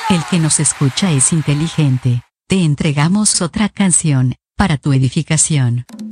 El que nos escucha es inteligente. Te entregamos otra canción, para tu edificación.